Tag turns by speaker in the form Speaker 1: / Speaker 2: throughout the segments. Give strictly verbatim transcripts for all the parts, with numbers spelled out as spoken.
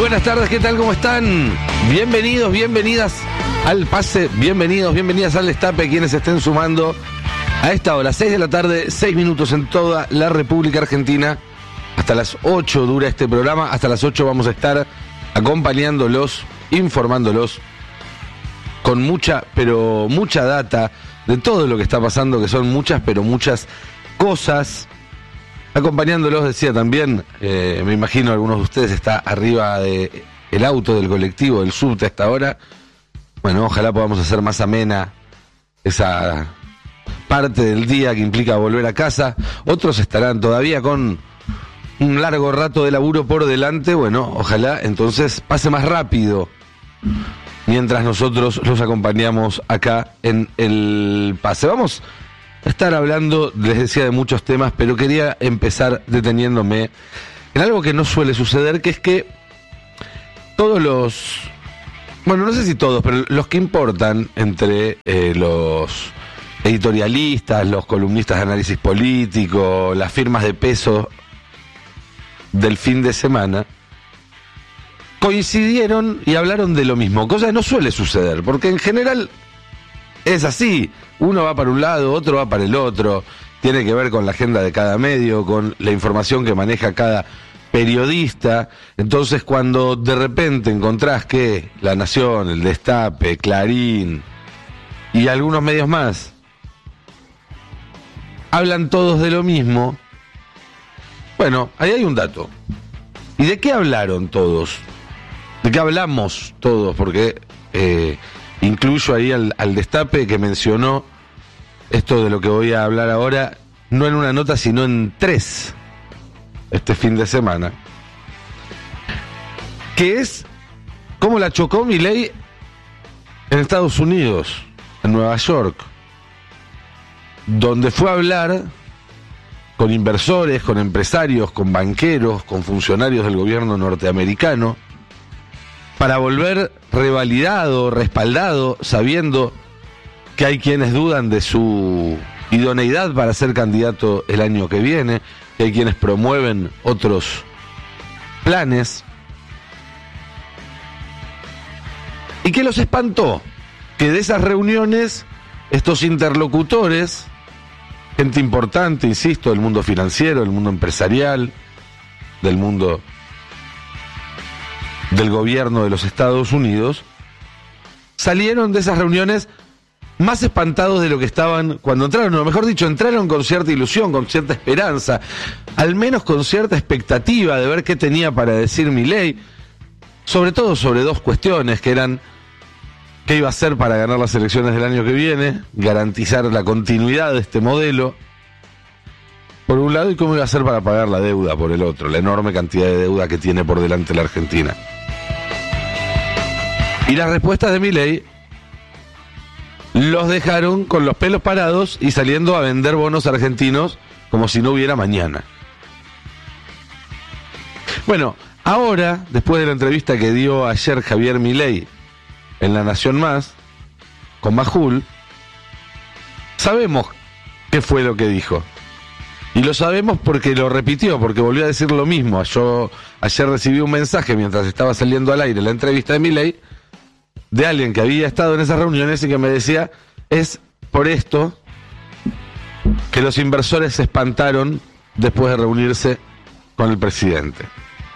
Speaker 1: Buenas tardes, ¿qué tal? ¿Cómo están? Bienvenidos, bienvenidas al pase, bienvenidos, bienvenidas al destape, quienes estén sumando a esta hora, seis de la tarde, seis minutos en toda la República Argentina. Hasta las ocho dura este programa, hasta las ocho vamos a estar acompañándolos, informándolos con mucha, pero mucha data de todo lo que está pasando, que son muchas, pero muchas cosas. Acompañándolos, decía también, eh, me imagino algunos de ustedes está arriba de el auto, del colectivo, del subte a esta hora. Bueno, ojalá podamos hacer más amena esa parte del día que implica volver a casa. Otros estarán todavía con un largo rato de laburo por delante. Bueno, ojalá entonces pase más rápido mientras nosotros los acompañamos acá en el pase. Vamos a estar hablando, les decía, de muchos temas, pero quería empezar deteniéndome en algo que no suele suceder, que es que todos los, bueno, no sé si todos, pero los que importan entre eh, los editorialistas, los columnistas de análisis político, las firmas de peso del fin de semana, coincidieron y hablaron de lo mismo, cosa que no suele suceder, porque en general es así, uno va para un lado, otro va para el otro, tiene que ver con la agenda de cada medio, con la información que maneja cada periodista. Entonces, cuando de repente encontrás que La Nación, El Destape, Clarín y algunos medios más hablan todos de lo mismo, bueno, ahí hay un dato. ¿Y de qué hablaron todos? ¿De qué hablamos todos? Porque eh, incluyo ahí al, al Destape, que mencionó esto de lo que voy a hablar ahora, no en una nota, sino en tres, este fin de semana, que es cómo la chocó Milei en Estados Unidos, en Nueva York, donde fue a hablar con inversores, con empresarios, con banqueros, con funcionarios del gobierno norteamericano, para volver revalidado, respaldado, sabiendo que hay quienes dudan de su idoneidad para ser candidato el año que viene, que hay quienes promueven otros planes, y que los espantó que de esas reuniones estos interlocutores, gente importante, insisto, del mundo financiero, del mundo empresarial, del mundo del gobierno de los Estados Unidos, salieron de esas reuniones más espantados de lo que estaban cuando entraron, o mejor dicho, entraron con cierta ilusión, con cierta esperanza, al menos con cierta expectativa de ver qué tenía para decir Milei, sobre todo sobre dos cuestiones, que eran qué iba a hacer para ganar las elecciones del año que viene, garantizar la continuidad de este modelo, por un lado, y cómo iba a hacer para pagar la deuda, por el otro, la enorme cantidad de deuda que tiene por delante la Argentina. Y las respuestas de Milei los dejaron con los pelos parados y saliendo a vender bonos argentinos como si no hubiera mañana. Bueno, ahora, después de la entrevista que dio ayer Javier Milei en La Nación Más, con Majul, sabemos qué fue lo que dijo. Y lo sabemos porque lo repitió, porque volvió a decir lo mismo. Yo ayer recibí un mensaje mientras estaba saliendo al aire la entrevista de Milei, de alguien que había estado en esas reuniones y que me decía, es por esto que los inversores se espantaron después de reunirse con el presidente.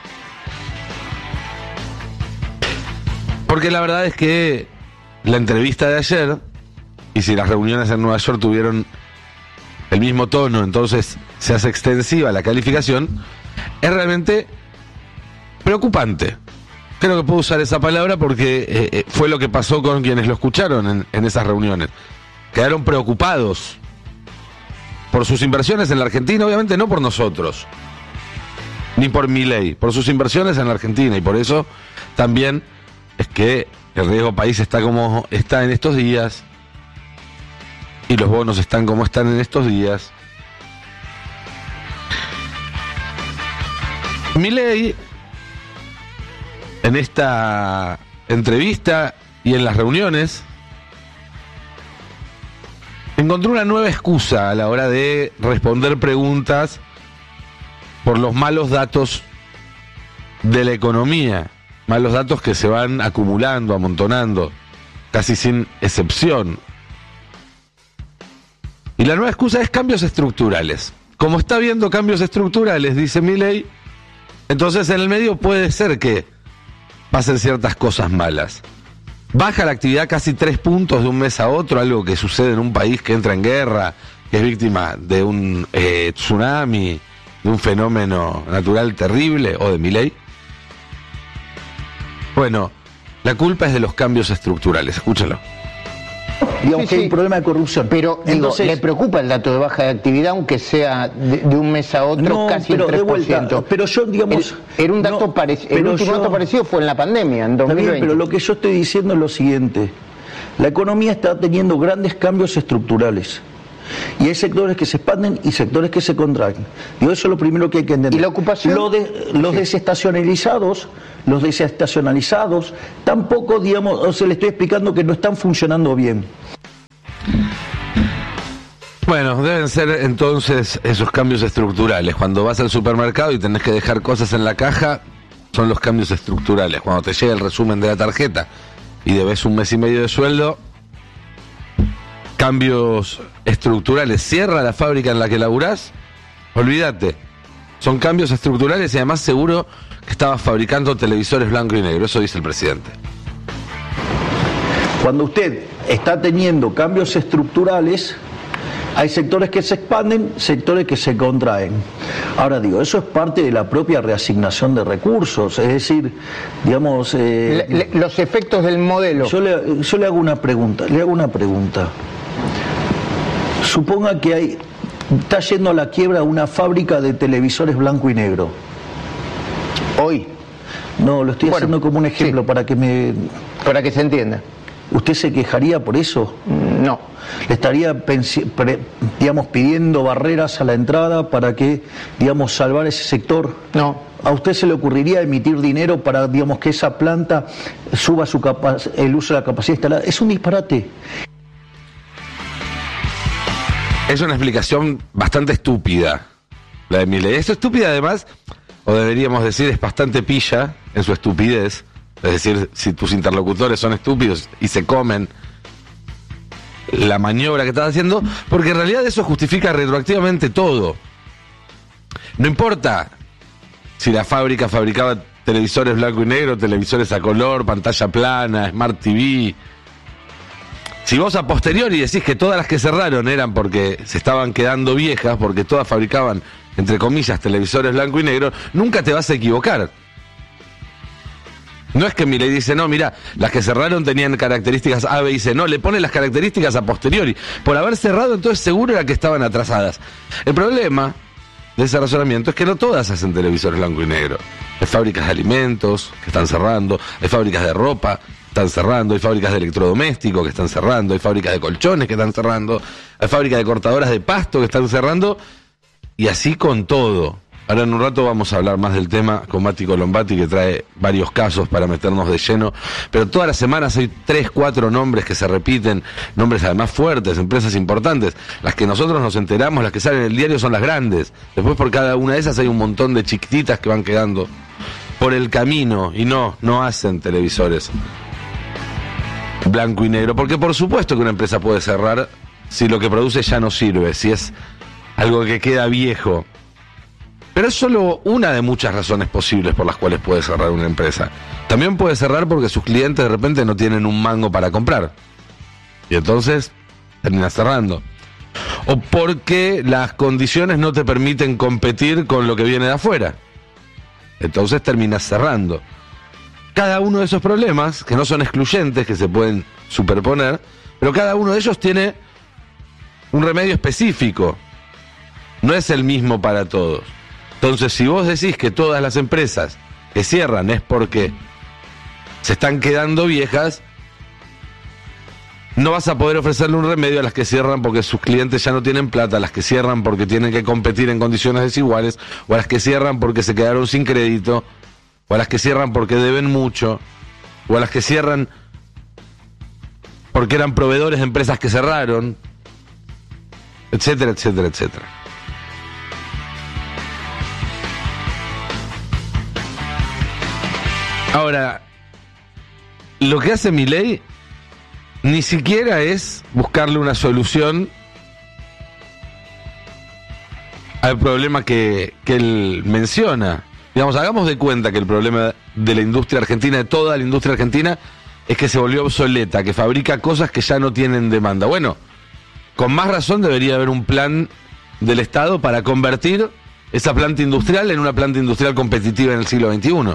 Speaker 1: Porque la verdad es que la entrevista de ayer, y si las reuniones en Nueva York tuvieron el mismo tono, entonces se hace extensiva la calificación, es realmente preocupante. Creo que puedo usar esa palabra porque eh, fue lo que pasó con quienes lo escucharon en, en esas reuniones. Quedaron preocupados por sus inversiones en la Argentina, obviamente no por nosotros, ni por Milei, por sus inversiones en la Argentina, y por eso también es que el riesgo país está como está en estos días, y los bonos están como están en estos días. Milei, en esta entrevista y en las reuniones, encontró una nueva excusa a la hora de responder preguntas por los malos datos de la economía más los datos que se van acumulando, amontonando, casi sin excepción. Y la nueva excusa es cambios estructurales. Como está habiendo cambios estructurales, dice Milei, entonces en el medio puede ser que pasen ciertas cosas malas. Baja la actividad casi tres puntos de un mes a otro, algo que sucede en un país que entra en guerra, que es víctima de un eh, tsunami, de un fenómeno natural terrible, o de Milei. Bueno, la culpa es de los cambios estructurales, escúchalo.
Speaker 2: Digamos
Speaker 3: Sí,
Speaker 2: que hay
Speaker 3: sí.
Speaker 2: un problema de corrupción.
Speaker 3: Pero digo,
Speaker 2: Entonces,
Speaker 3: le preocupa el dato de baja de actividad, aunque sea de, de un mes a otro
Speaker 2: no,
Speaker 3: casi
Speaker 2: pero
Speaker 3: el tres
Speaker 2: de
Speaker 3: por ciento.
Speaker 2: vuelta, pero yo, digamos...
Speaker 3: El- era un dato
Speaker 2: no,
Speaker 3: parecido, el
Speaker 2: pero
Speaker 3: último
Speaker 2: yo-
Speaker 3: dato parecido fue en la pandemia, en dos
Speaker 2: Está
Speaker 3: mil
Speaker 2: bien,
Speaker 3: veinte.
Speaker 2: pero lo que yo estoy diciendo es lo siguiente. La economía está teniendo grandes cambios estructurales. Y hay sectores que se expanden y sectores que se contraen. Digo, eso es lo primero que hay que entender.
Speaker 3: ¿Y la ocupación?
Speaker 2: Lo de, los
Speaker 3: Sí.
Speaker 2: desestacionalizados, los desestacionalizados, tampoco, digamos, o sea, le estoy explicando que no están funcionando bien.
Speaker 1: Bueno, deben ser entonces esos cambios estructurales. Cuando vas al supermercado y tenés que dejar cosas en la caja, son los cambios estructurales. Cuando te llega el resumen de la tarjeta y debes un mes y medio de sueldo, cambios estructurales. Cierra la fábrica en la que laburás, olvídate. Son cambios estructurales y además seguro que estabas fabricando televisores blanco y negro. Eso dice el presidente.
Speaker 2: Cuando usted está teniendo cambios estructurales, hay sectores que se expanden, sectores que se contraen. Ahora digo, eso es parte de la propia reasignación de recursos, es decir, digamos... Eh,
Speaker 3: Le- le- los efectos del modelo.
Speaker 2: yo, le, yo le hago una pregunta, le hago una pregunta. Suponga que hay, está yendo a la quiebra una fábrica de televisores blanco y negro.
Speaker 3: Hoy,
Speaker 2: No, lo estoy
Speaker 3: Bueno,
Speaker 2: haciendo como un ejemplo
Speaker 3: sí.
Speaker 2: para que me...
Speaker 3: para que se entienda.
Speaker 2: ¿Usted se quejaría por eso?
Speaker 3: No.
Speaker 2: ¿Le estaría, pensi- pre- digamos, pidiendo barreras a la entrada para que, digamos, salvar ese sector?
Speaker 3: No.
Speaker 2: ¿A usted se le ocurriría emitir dinero para, digamos, que esa planta suba su capa- el uso de la capacidad instalada? Es un disparate.
Speaker 1: Es una explicación bastante estúpida, la de Milei. Es estúpida además, o deberíamos decir, es bastante pilla en su estupidez. Es decir, si tus interlocutores son estúpidos y se comen la maniobra que estás haciendo, porque en realidad eso justifica retroactivamente todo. No importa si la fábrica fabricaba televisores blanco y negro, televisores a color, pantalla plana, Smart T V. Si vos a posteriori decís que todas las que cerraron eran porque se estaban quedando viejas, porque todas fabricaban, entre comillas, televisores blanco y negro, nunca te vas a equivocar. No es que Milei dice, no, mira, las que cerraron tenían características A, B y C. No, le pone las características a posteriori. Por haber cerrado, entonces seguro era que estaban atrasadas. El problema de ese razonamiento es que no todas hacen televisores blanco y negro. Hay fábricas de alimentos que están cerrando, hay fábricas de ropa que están cerrando, hay fábricas de electrodomésticos que están cerrando, hay fábricas de colchones que están cerrando, hay fábricas de cortadoras de pasto que están cerrando, y así con todo. Ahora en un rato vamos a hablar más del tema con Mati Colombati, que trae varios casos para meternos de lleno, pero todas las semanas hay tres, cuatro nombres que se repiten, nombres además fuertes, empresas importantes. Las que nosotros nos enteramos, las que salen en el diario son las grandes. Después por cada una de esas hay un montón de chiquititas que van quedando por el camino y no, no hacen televisores blanco y negro, porque por supuesto que una empresa puede cerrar si lo que produce ya no sirve, si es algo que queda viejo. Pero es solo una de muchas razones posibles por las cuales puede cerrar una empresa. También puede cerrar porque sus clientes de repente no tienen un mango para comprar. Y entonces termina cerrando. O porque las condiciones no te permiten competir con lo que viene de afuera. Entonces terminas cerrando. Cada uno de esos problemas, que no son excluyentes, que se pueden superponer, pero cada uno de ellos tiene un remedio específico. No es el mismo para todos. Entonces, si vos decís que todas las empresas que cierran es porque se están quedando viejas, no vas a poder ofrecerle un remedio a las que cierran porque sus clientes ya no tienen plata, a las que cierran porque tienen que competir en condiciones desiguales, o a las que cierran porque se quedaron sin crédito, o a las que cierran porque deben mucho, o a las que cierran porque eran proveedores de empresas que cerraron, etcétera, etcétera, etcétera. Ahora, lo que hace Milei ni siquiera es buscarle una solución al problema que, que él menciona. Digamos, hagamos de cuenta que el problema de la industria argentina, de toda la industria argentina, es que se volvió obsoleta, que fabrica cosas que ya no tienen demanda. Bueno, con más razón debería haber un plan del Estado para convertir esa planta industrial en una planta industrial competitiva en el siglo veintiuno.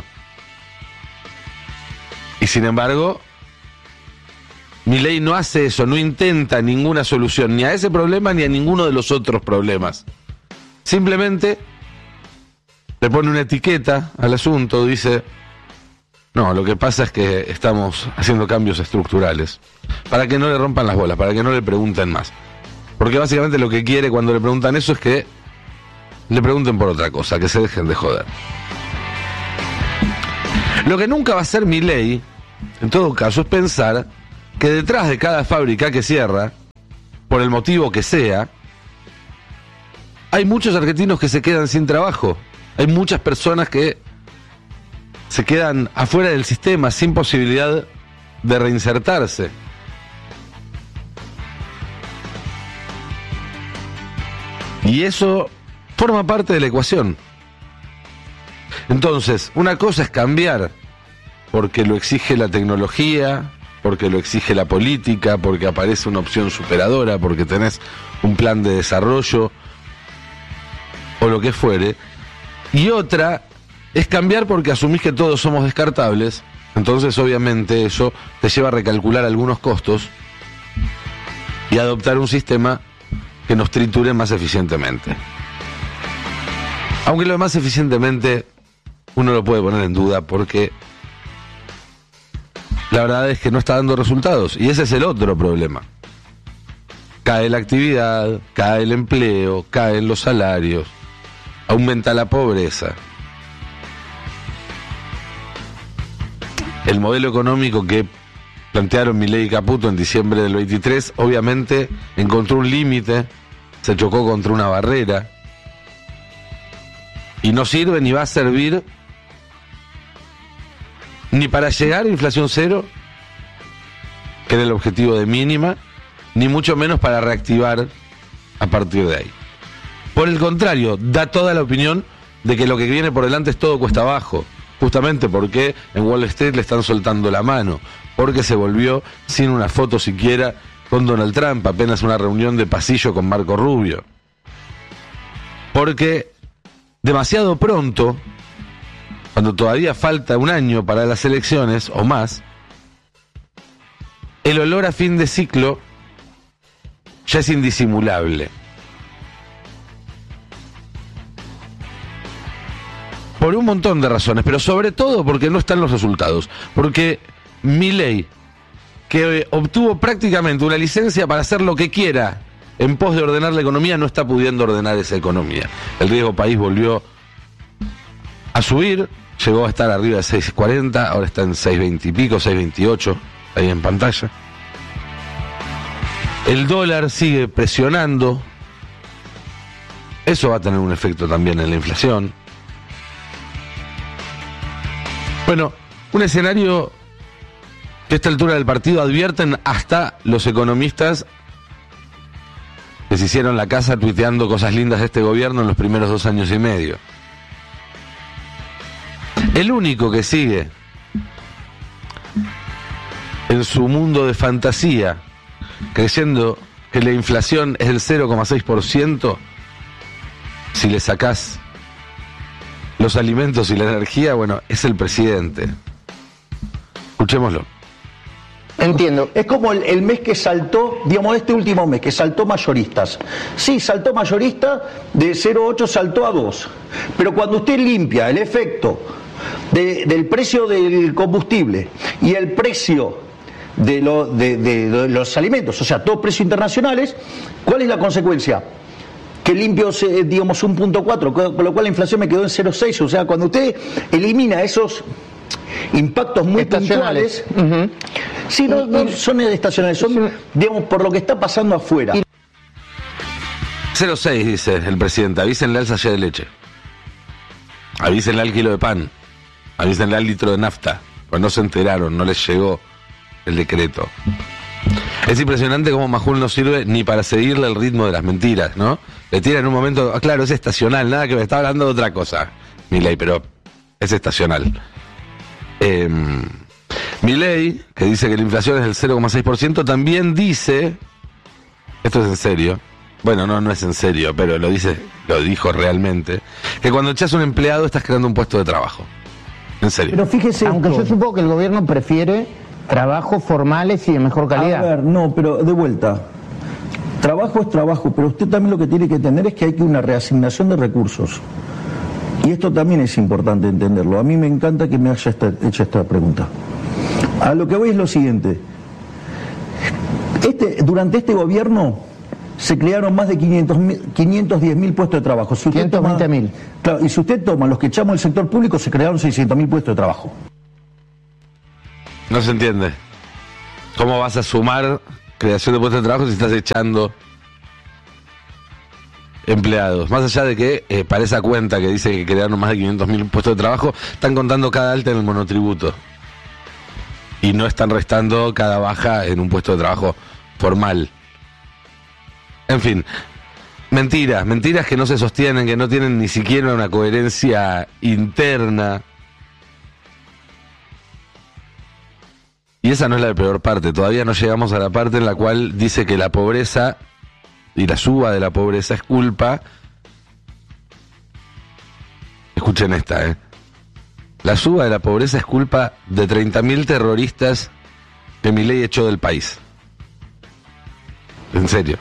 Speaker 1: Y sin embargo, Milei no hace eso, no intenta ninguna solución, ni a ese problema ni a ninguno de los otros problemas. Simplemente le pone una etiqueta al asunto, dice, no, lo que pasa es que estamos haciendo cambios estructurales, para que no le rompan las bolas, para que no le pregunten más. Porque básicamente lo que quiere cuando le preguntan eso es que le pregunten por otra cosa, que se dejen de joder. Lo que nunca va a hacer Milei, en todo caso, es pensar que detrás de cada fábrica que cierra, por el motivo que sea, hay muchos argentinos que se quedan sin trabajo. Hay muchas personas que se quedan afuera del sistema sin posibilidad de reinsertarse. Y eso forma parte de la ecuación. Entonces, una cosa es cambiar porque lo exige la tecnología, porque lo exige la política, porque aparece una opción superadora, porque tenés un plan de desarrollo o lo que fuere. Y otra es cambiar porque asumís que todos somos descartables, entonces obviamente eso te lleva a recalcular algunos costos y adoptar un sistema que nos triture más eficientemente. Aunque lo más eficientemente uno lo puede poner en duda porque la verdad es que no está dando resultados y ese es el otro problema. Cae la actividad, cae el empleo, caen los salarios, aumenta la pobreza. El modelo económico que plantearon Milei y Caputo en diciembre del veintitrés, obviamente encontró un límite, se chocó contra una barrera y no sirve ni va a servir ni para llegar a inflación cero, que era el objetivo de mínima, ni mucho menos para reactivar a partir de ahí. Por el contrario, da toda la opinión de que lo que viene por delante es todo cuesta abajo, justamente porque en Wall Street le están soltando la mano, porque se volvió sin una foto siquiera con Donald Trump, apenas una reunión de pasillo con Marco Rubio. Porque demasiado pronto, cuando todavía falta un año para las elecciones o más, el olor a fin de ciclo ya es indisimulable. Por un montón de razones, pero sobre todo porque no están los resultados. Porque Milei, que obtuvo prácticamente una licencia para hacer lo que quiera en pos de ordenar la economía, no está pudiendo ordenar esa economía. El riesgo país volvió a subir, llegó a estar arriba de seis cuarenta, ahora está en seis veinte y pico, seis veintiocho, ahí en pantalla. El dólar sigue presionando, eso va a tener un efecto también en la inflación. Bueno, un escenario que a esta altura del partido advierten hasta los economistas que se hicieron la casa tuiteando cosas lindas de este gobierno en los primeros dos años y medio. El único que sigue en su mundo de fantasía creyendo que la inflación es del cero coma seis por ciento si le sacás los alimentos y la energía, bueno, es el presidente. Escuchémoslo.
Speaker 3: Entiendo.
Speaker 2: Es como el, el mes que saltó, digamos, este último mes, que saltó mayoristas. Sí, saltó mayorista, de cero coma ocho saltó a dos. Pero cuando usted limpia el efecto de, del precio del combustible y el precio de, lo, de, de, de los alimentos, o sea, todos precios internacionales, ¿cuál es la consecuencia? Que limpio, digamos, un punto cuatro, con lo cual la inflación me quedó en cero coma seis. O sea, cuando usted elimina esos impactos muy puntuales, uh-huh. sí, no, no son estacionales, son, digamos, por lo que está pasando afuera.
Speaker 1: cero coma seis, dice el presidente, avísenle al sachet de leche, avísenle al kilo de pan, avísenle al litro de nafta, pues no se enteraron, no les llegó el decreto. Es impresionante cómo Majul no sirve ni para seguirle el ritmo de las mentiras, ¿no? Le tira en un momento, ah, claro, es estacional, nada que me está hablando de otra cosa, Milei, pero es estacional. Eh, Milei, que dice que la inflación es del cero coma seis por ciento, también dice, esto es en serio, bueno, no, no es en serio, pero lo dice, lo dijo realmente, que cuando echas un empleado estás creando un puesto de trabajo. En serio.
Speaker 2: Pero fíjese,
Speaker 3: aunque
Speaker 2: esto.
Speaker 3: yo supongo que el gobierno prefiere trabajos formales y de mejor calidad.
Speaker 2: A ver, no, pero de vuelta, trabajo es trabajo, pero usted también lo que tiene que entender es que hay que una reasignación de recursos. Y esto también es importante entenderlo. A mí me encanta que me haya esta, hecho esta pregunta. A lo que voy es lo siguiente. Este, durante este gobierno se crearon más de quinientos diez mil puestos de trabajo. Si
Speaker 3: quinientos veinte mil.
Speaker 2: Claro, y si usted toma los que echamos del sector público, se crearon seiscientos mil puestos de trabajo.
Speaker 1: No se entiende. ¿Cómo vas a sumar creación de puestos de trabajo si estás echando empleados? Más allá de que, eh, para esa cuenta que dice que crearon más de quinientos mil puestos de trabajo, están contando cada alta en el monotributo. Y no están restando cada baja en un puesto de trabajo formal. En fin, mentiras, mentiras que no se sostienen, que no tienen ni siquiera una coherencia interna. Y esa no es la peor parte, todavía no llegamos a la parte en la cual dice que la pobreza y la suba de la pobreza es culpa. Escuchen esta, eh. La suba de la pobreza es culpa de treinta mil terroristas que Milei echó del país. En serio.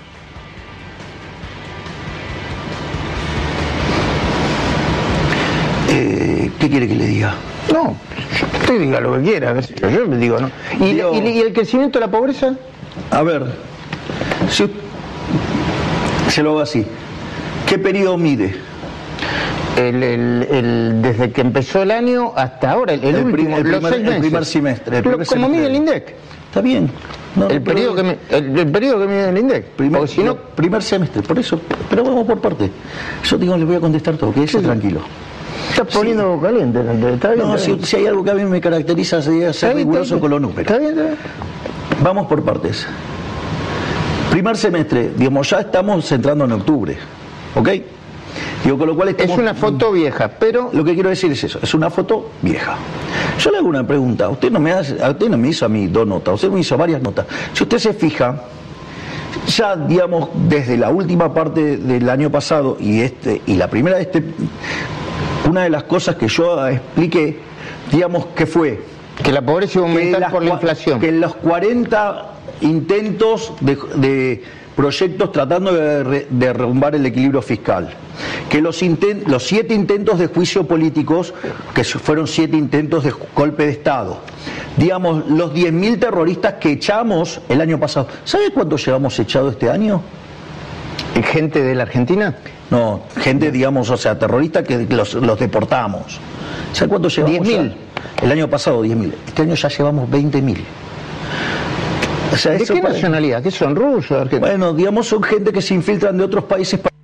Speaker 2: Eh, ¿Qué quiere que le diga?
Speaker 3: No, usted diga lo que quiera, yo, yo me digo, ¿no? ¿Y,
Speaker 2: Digo,
Speaker 3: y, y el crecimiento de la pobreza?
Speaker 2: A ver, si, se lo hago así. ¿Qué periodo mide?
Speaker 3: El, el, el, desde que empezó el año hasta ahora, el, el,
Speaker 2: El
Speaker 3: último,
Speaker 2: prim- el
Speaker 3: los
Speaker 2: primer-
Speaker 3: seis
Speaker 2: el
Speaker 3: meses.
Speaker 2: primer semestre, el
Speaker 3: Lo-
Speaker 2: primer
Speaker 3: como
Speaker 2: semestre.
Speaker 3: mide el INDEC.
Speaker 2: Está bien. No,
Speaker 3: el,
Speaker 2: no,
Speaker 3: periodo que
Speaker 2: pero-
Speaker 3: mi- el, el periodo que mide el INDEC.
Speaker 2: Primer,
Speaker 3: Porque si no,
Speaker 2: no, primer semestre, por eso. Pero vamos por parte. Yo digo, le voy a contestar todo, quédese
Speaker 3: Sí.
Speaker 2: tranquilo.
Speaker 3: está poniendo caliente. Está bien.
Speaker 2: No,
Speaker 3: está
Speaker 2: si,
Speaker 3: bien.
Speaker 2: si hay algo que a mí me caracteriza sería
Speaker 3: Está
Speaker 2: ser
Speaker 3: bien,
Speaker 2: riguroso
Speaker 3: está
Speaker 2: con
Speaker 3: bien.
Speaker 2: los números.
Speaker 3: Está bien, está bien.
Speaker 2: Vamos por partes. Primer semestre, digamos, ya estamos entrando en octubre, ¿ok? Digo, con lo cual estamos,
Speaker 3: Es una foto vieja, pero
Speaker 2: Lo que quiero decir es eso, es una foto vieja. Yo le hago una pregunta, usted no me hace, usted no me hizo a mí dos notas, usted me hizo varias notas. Si usted se fija, ya digamos desde la última parte del año pasado y este y la primera de este, una de las cosas que yo expliqué, digamos que fue
Speaker 3: que la pobreza iba a
Speaker 2: que,
Speaker 3: aumentar
Speaker 2: las
Speaker 3: por la
Speaker 2: cua-
Speaker 3: inflación.
Speaker 2: que en los cuarenta intentos de, de proyectos tratando de re- de derrumbar el equilibrio fiscal, que los, inten- los siete intentos de juicio políticos, que fueron siete intentos de golpe de Estado, digamos, los diez mil terroristas que echamos el año pasado. ¿Sabe cuántos llevamos echado este año?
Speaker 3: ¿Gente de la Argentina?
Speaker 2: No, gente, digamos, o sea, terroristas que los, los deportamos. ¿Sabe cuántos llevamos?
Speaker 3: diez mil.
Speaker 2: ya? El año pasado diez mil. Este año ya llevamos veinte mil. O sea,
Speaker 3: ¿De
Speaker 2: eso
Speaker 3: qué
Speaker 2: para-
Speaker 3: nacionalidad? ¿Qué son? ¿Rusos? ¿Argentinos?
Speaker 2: Bueno, digamos, son gente que se infiltran de otros países. pa-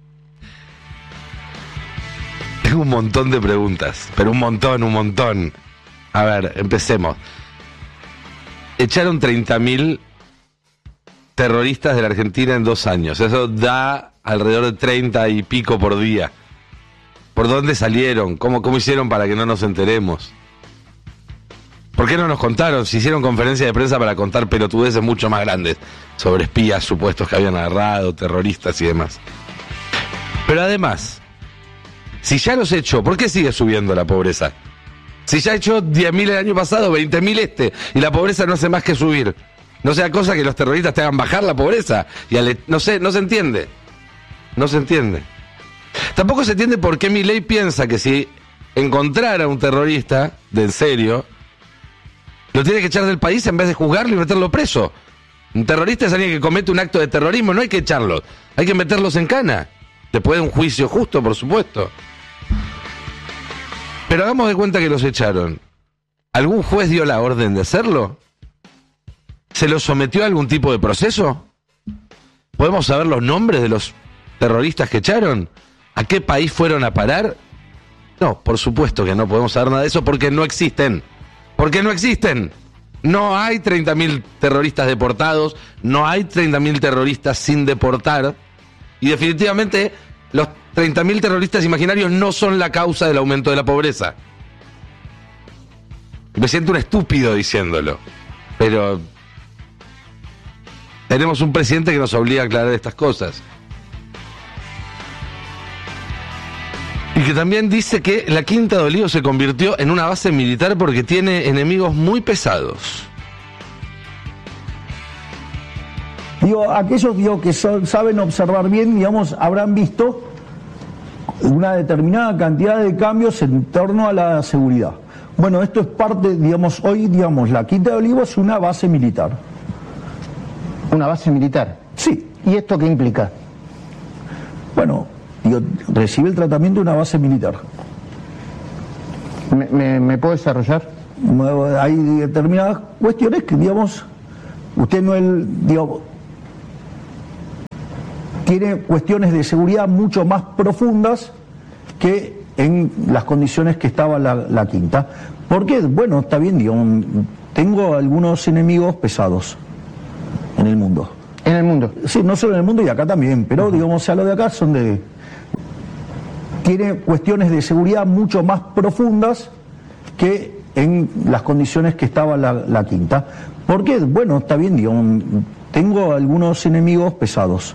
Speaker 1: Tengo un montón de preguntas, pero un montón, un montón. A ver, empecemos. Echaron treinta mil terroristas de la Argentina en dos años. Eso da alrededor de treinta y pico por día. ¿Por dónde salieron? ¿Cómo, cómo hicieron para que no nos enteremos? ¿Por qué no nos contaron? Si hicieron conferencia de prensa para contar pelotudeces mucho más grandes sobre espías supuestos que habían agarrado, terroristas y demás. Pero además, si ya los echó, ¿por qué sigue subiendo la pobreza? Si ya echó diez mil el año pasado, veinte mil este, y la pobreza no hace más que subir. No sea cosa que los terroristas te hagan bajar la pobreza. Y ale- no sé, no se entiende. No se entiende. Tampoco se entiende por qué Milei piensa que si encontrara un terrorista, de en serio, lo tiene que echar del país en vez de juzgarlo y meterlo preso. Un terrorista es alguien que comete un acto de terrorismo, no hay que echarlos, hay que meterlos en cana. Después de un juicio justo, por supuesto. Pero hagamos de cuenta que los echaron. ¿Algún juez dio la orden de hacerlo? ¿Se los sometió a algún tipo de proceso? ¿Podemos saber los nombres de los terroristas que echaron? ¿A qué país fueron a parar? No, por supuesto que no podemos saber nada de eso porque no existen. Porque no existen. No hay treinta mil terroristas deportados, no hay treinta mil terroristas sin deportar, y definitivamente los treinta mil terroristas imaginarios no son la causa del aumento de la pobreza. Me siento un estúpido diciéndolo, pero tenemos un presidente que nos obliga a aclarar estas cosas. Y que también dice que la Quinta de Olivos se convirtió en una base militar porque tiene enemigos muy pesados.
Speaker 2: Digo, aquellos digo, que so, saben observar bien, digamos, habrán visto una determinada cantidad de cambios en torno a la seguridad. Bueno, esto es parte, digamos, hoy, digamos, la Quinta de Olivos es una base militar.
Speaker 3: ¿Una base militar?
Speaker 2: Sí.
Speaker 3: ¿Y esto qué implica?
Speaker 2: Bueno, digo, recibe el tratamiento de una base militar.
Speaker 3: ¿Me, me, me puedo desarrollar?
Speaker 2: Hay determinadas cuestiones que, digamos, usted no es, digamos, tiene cuestiones de seguridad mucho más profundas que en las condiciones que estaba la, la Quinta. ¿Por qué? Bueno, está bien, digamos, tengo algunos enemigos pesados en el mundo.
Speaker 3: ¿En el mundo?
Speaker 2: Sí, no solo en el mundo y acá también, pero uh-huh. digamos, o sea, lo de acá son de... tiene cuestiones de seguridad mucho más profundas que en las condiciones que estaba la, la Quinta. ¿Por qué? Bueno, está bien, digamos, tengo algunos enemigos pesados